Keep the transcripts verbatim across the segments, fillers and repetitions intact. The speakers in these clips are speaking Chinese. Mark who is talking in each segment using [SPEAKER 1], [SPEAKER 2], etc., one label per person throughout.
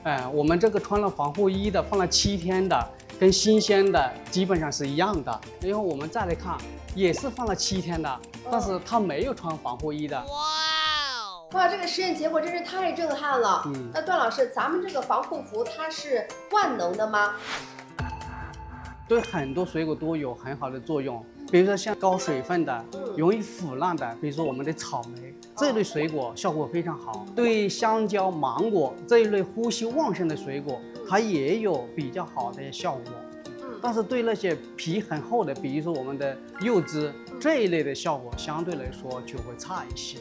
[SPEAKER 1] 哎，我们这个穿了防护衣的，放了七天的，跟新鲜的基本上是一样的。因为我们再来看，也是放了七天的，但是它没有穿防护衣的。
[SPEAKER 2] 哇，这个实验结果真是太震撼了。嗯，那段老师，咱们这个防护服它是万能的吗？
[SPEAKER 1] 对很多水果都有很好的作用，比如说像高水分的、容易腐烂的，比如说我们的草莓这一类水果效果非常好。对香蕉、芒果这一类呼吸旺盛的水果，它也有比较好的效果。但是对那些皮很厚的，比如说我们的柚子这一类的效果，相对来说就会差一些。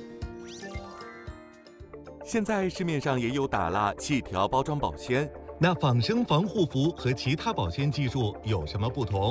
[SPEAKER 3] 现在市面上也有打蜡气条包装保鲜。
[SPEAKER 4] 那仿生防护服和其他保鲜技术有什么不同？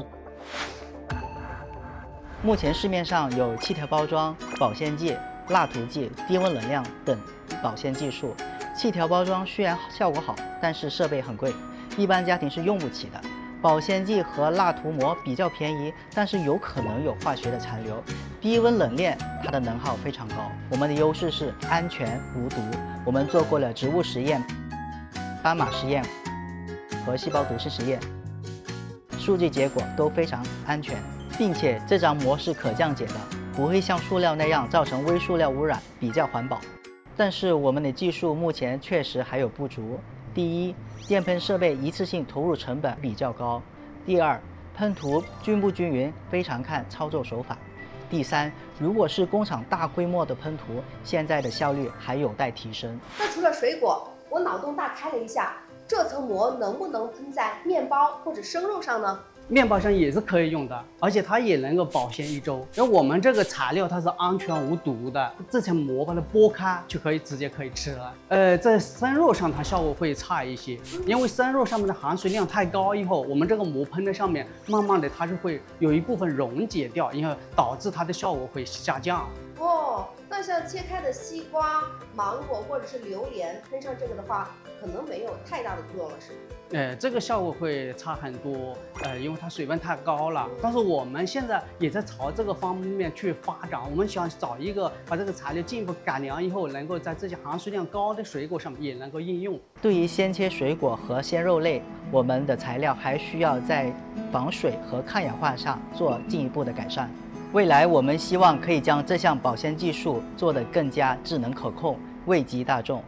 [SPEAKER 5] 目前市面上有气条包装、保鲜剂、蜡涂剂、低温冷链等保鲜技术。气条包装虽然效果好，但是设备很贵，一般家庭是用不起的。保鲜剂和蜡涂膜比较便宜，但是有可能有化学的残留。低温冷链它的能耗非常高。我们的优势是安全无毒。我们做过了植物实验、斑马实验和细胞毒性实验，数据结果都非常安全，并且这张膜是可降解的，不会像塑料那样造成微塑料污染，比较环保。但是我们的技术目前确实还有不足。第一，电喷设备一次性投入成本比较高；第二，喷涂均不均匀，非常看操作手法；第三，如果是工厂大规模的喷涂，现在的效率还有待提升。
[SPEAKER 2] 那除了水果，我脑洞大开了一下，这层膜能不能喷在面包或者生肉上呢？
[SPEAKER 1] 面包上也是可以用的，而且它也能够保鲜一周。因为我们这个材料它是安全无毒的，这层膜把它剥开就可以直接可以吃了。呃，在生肉上它效果会差一些，因为生肉上面的含水量太高，以后我们这个膜喷在上面，慢慢的它就会有一部分溶解掉，然后导致它的效果会下降。
[SPEAKER 2] 哦，那像切开的西瓜、芒果或者是榴莲，喷上这个的话，可能没有太大的作用了，是吗？
[SPEAKER 1] 呃，这个效果会差很多，呃，因为它水分太高了。但是我们现在也在朝这个方面去发展，我们想找一个把这个材料进一步改良以后，能够在这些含水量高的水果上面也能够应用。
[SPEAKER 5] 对于鲜切水果和鲜肉类，我们的材料还需要在防水和抗氧化上做进一步的改善。未来我们希望可以将这项保鲜技术做得更加智能可控，惠及大众。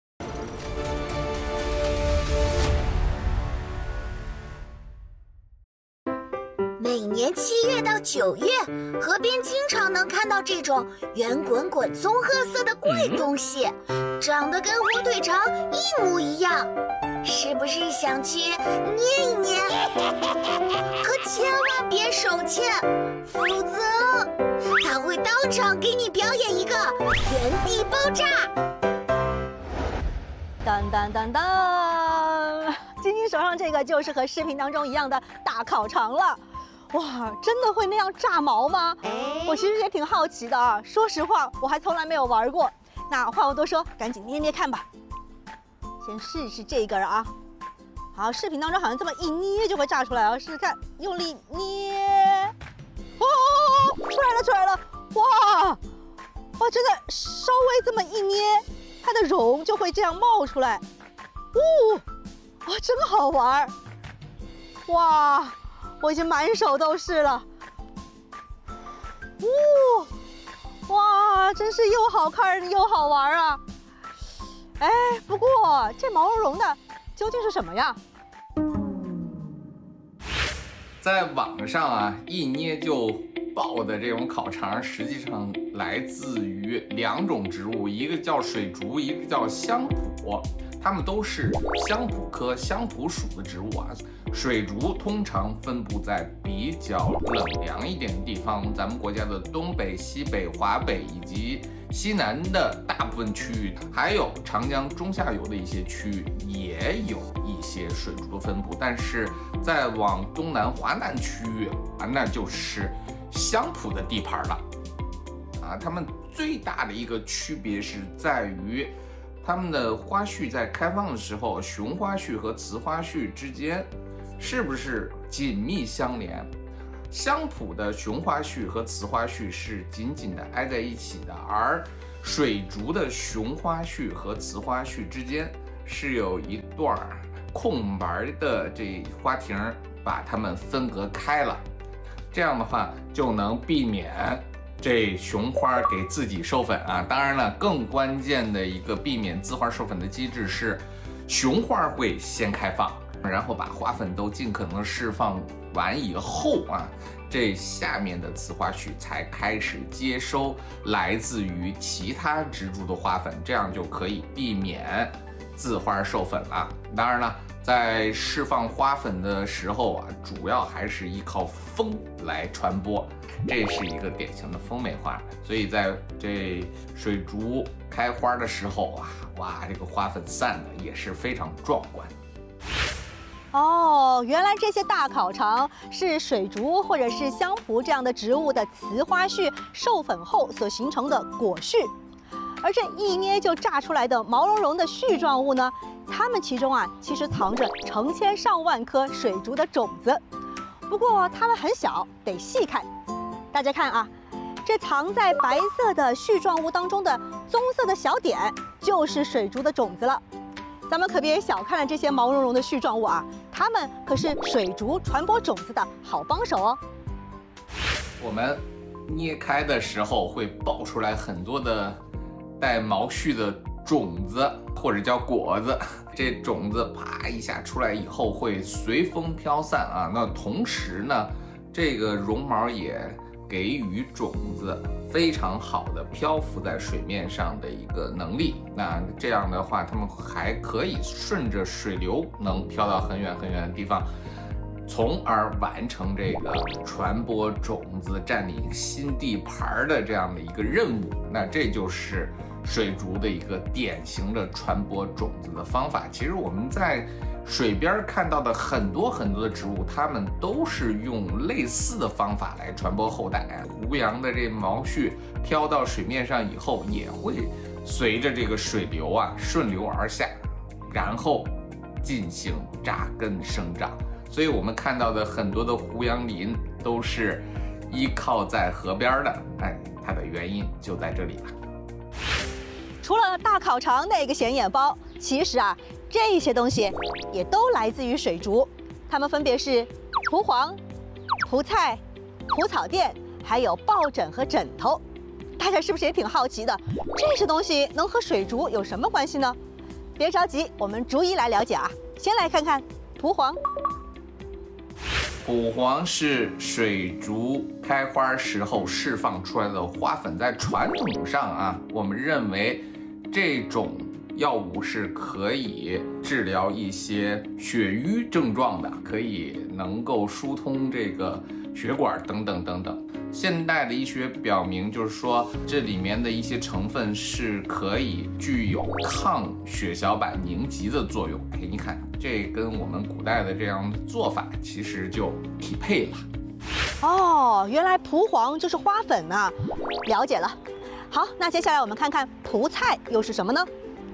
[SPEAKER 6] 每年七月到九月，河边经常能看到这种圆滚滚、棕褐色的怪东西，长得跟火腿肠一模一样。是不是想去捏一捏？可千万别手欠，否则它会当场给你表演一个原地爆炸。
[SPEAKER 7] 当当当当，晶晶手上这个就是和视频当中一样的大烤肠了。哇，真的会那样炸毛吗？我其实也挺好奇的啊。说实话，我还从来没有玩过。那话不多说，赶紧捏捏看吧。先试试这个啊。好，视频当中好像这么一捏就会炸出来啊，试试看，用力捏。哦，出来了，出来了！哇，哇，真的稍微这么一捏，它的绒就会这样冒出来。哦，哇，真好玩！哇！我已经满手都是了，哦，哇，真是又好看又好玩啊！哎，不过这毛茸茸的究竟是什么呀？
[SPEAKER 8] 在网上啊，一捏就爆的这种烤肠，实际上来自于两种植物，一个叫水竹，一个叫香蒲。它们都是香蒲科香蒲属的植物啊。水竹通常分布在比较冷凉一点的地方，咱们国家的东北、西北、华北以及西南的大部分区域，还有长江中下游的一些区域也有一些水竹的分布，但是再往东南华南区域啊，那就是香蒲的地盘了啊。它们最大的一个区别是在于它们的花序在开放的时候，雄花序和雌花序之间是不是紧密相连？香蒲的雄花序和雌花序是紧紧的挨在一起的，而水竹的雄花序和雌花序之间是有一段空白的这花亭，把它们分隔开了。这样的话就能避免这雄花给自己授粉啊。当然了，更关键的一个避免自花授粉的机制是，雄花会先开放，然后把花粉都尽可能释放完以后啊，这下面的雌花序才开始接收来自于其他植株的花粉，这样就可以避免自花授粉了。当然了，在释放花粉的时候啊，主要还是依靠风来传播，这是一个典型的风媒花。所以在这水竹开花的时候啊，哇，这个花粉散的也是非常壮观。
[SPEAKER 7] 哦，原来这些大烤肠是水竹或者是香蒲这样的植物的雌花序授粉后所形成的果序，而这一捏就榨出来的毛茸茸的絮状物呢，它们其中啊其实藏着成千上万颗水竹的种子，不过它们很小，得细看。大家看啊，这藏在白色的絮状物当中的棕色的小点，就是水竹的种子了。咱们可别小看了这些毛茸茸的絮状物啊，它们可是水竹传播种子的好帮手哦。
[SPEAKER 8] 我们捏开的时候会爆出来很多的带毛絮的种子，或者叫果子。这种子啪一下出来以后会随风飘散啊。那同时呢，这个绒毛也给予种子非常好的漂浮在水面上的一个能力。那这样的话，它们还可以顺着水流能飘到很远很远的地方，从而完成这个传播种子、占领新地盘的这样的一个任务。那这就是水竹的一个典型的传播种子的方法。其实我们在水边看到的很多很多的植物，它们都是用类似的方法来传播后代。胡杨的这毛絮飘到水面上以后，也会随着这个水流啊顺流而下，然后进行扎根生长。所以我们看到的很多的胡杨林都是依靠在河边的，哎，它的原因就在这里了。
[SPEAKER 7] 除了大烤肠那个显眼包，其实啊，这些东西也都来自于水竹，它们分别是蒲黄、蒲菜、蒲草垫，还有抱枕和枕头。大家是不是也挺好奇的？这些东西能和水竹有什么关系呢？别着急，我们逐一来了解啊。先来看看蒲黄。
[SPEAKER 8] 蒲黄是水竹开花时候释放出来的花粉，在传统上啊，我们认为这种药物是可以治疗一些血瘀症状的，可以能够疏通这个血管等等等等。现代的医学表明，就是说这里面的一些成分是可以具有抗血小板凝集的作用。哎，你看，这跟我们古代的这样的做法其实就匹配了。
[SPEAKER 7] 哦，原来蒲黄就是花粉呐、啊，了解了。好，那接下来我们看看蒲菜又是什么呢？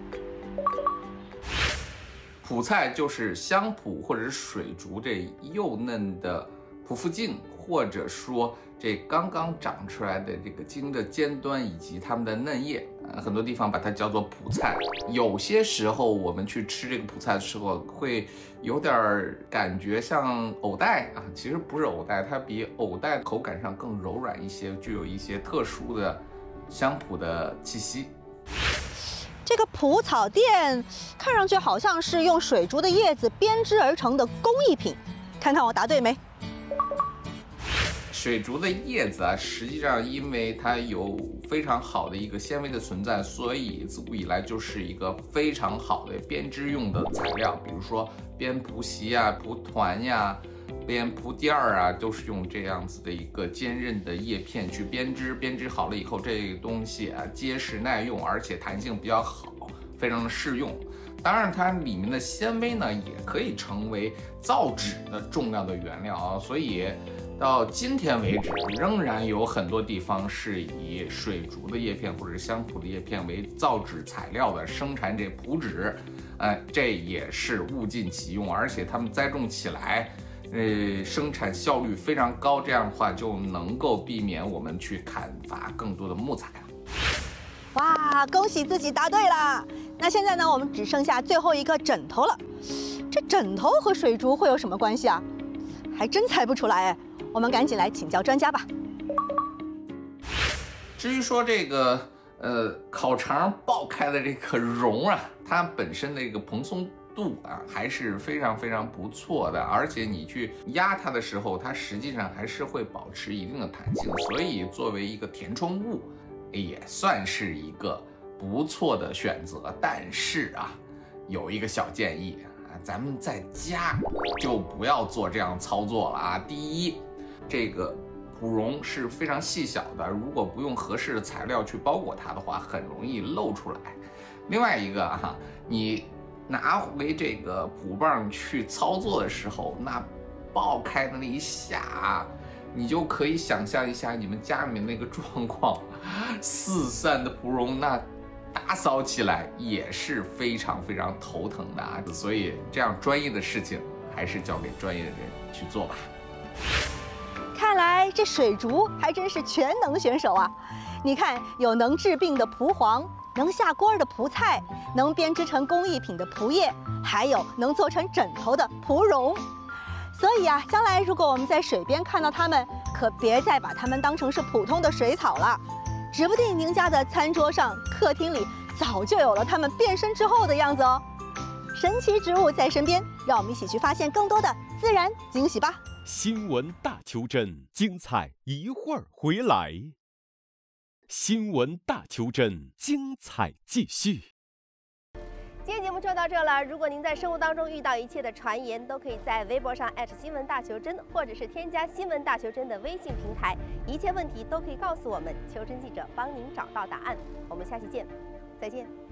[SPEAKER 8] 蒲菜就是香蒲或者是水竹这幼嫩的蒲附茎，或者说这刚刚长出来的这个茎的尖端以及它们的嫩叶，呃，很多地方把它叫做蒲菜。有些时候我们去吃这个蒲菜的时候，会有点感觉像藕带啊，其实不是藕带，它比藕带口感上更柔软一些，具有一些特殊的香蒲的气息。
[SPEAKER 7] 这个蒲草垫看上去好像是用水竹的叶子编织而成的工艺品，看看我答对没？
[SPEAKER 8] 水竹的叶子啊，实际上因为它有非常好的一个纤维的存在，所以自古以来就是一个非常好的编织用的材料。比如说编蒲席啊、蒲团呀、编蒲垫儿啊，都是用这样子的一个坚韧的叶片去编织。编织好了以后，这个东西啊结实耐用，而且弹性比较好，非常的适用。当然，它里面的纤维呢，也可以成为造纸的重要的原料啊。所以到今天为止，仍然有很多地方是以水竹的叶片或者是香蒲的叶片为造纸材料的，生产这蒲纸，呃，这也是物尽其用，而且它们栽种起来，呃，生产效率非常高，这样的话就能够避免我们去砍伐更多的木材啊。
[SPEAKER 7] 哇，恭喜自己答对了！那现在呢，我们只剩下最后一个枕头了。这枕头和水竹会有什么关系啊？还真猜不出来哎。我们赶紧来请教专家吧。
[SPEAKER 8] 至于说这个呃烤肠爆开的这个绒啊，它本身的这个蓬松度啊还是非常非常不错的，而且你去压它的时候，它实际上还是会保持一定的弹性，所以作为一个填充物，也算是一个不错的选择。但是啊，有一个小建议啊，咱们在家就不要做这样操作了啊。第一，这个脯绒是非常细小的，如果不用合适的材料去包裹它的话，很容易露出来。另外一个哈、啊，你拿回这个脯棒去操作的时候，那爆开的那一下，你就可以想象一下你们家里面那个状况，四散的脯绒，那打扫起来也是非常非常头疼的啊。所以这样专业的事情还是交给专业的人去做吧。
[SPEAKER 7] 看来这水竹还真是全能选手啊！你看，有能治病的蒲黄，能下锅的蒲菜，能编织成工艺品的蒲叶，还有能做成枕头的蒲绒。所以啊，将来如果我们在水边看到它们，可别再把它们当成是普通的水草了，指不定您家的餐桌上、客厅里早就有了它们变身之后的样子哦。神奇植物在身边，让我们一起去发现更多的自然惊喜吧。
[SPEAKER 9] 新闻大求真，精彩一会儿回来。新闻大求真，精彩继续。
[SPEAKER 2] 今天节目就到这了。如果您在生活当中遇到一切的传言，都可以在微博上新闻大求真，或者是添加新闻大求真的微信平台，一切问题都可以告诉我们，求真记者帮您找到答案。我们下期见，再见。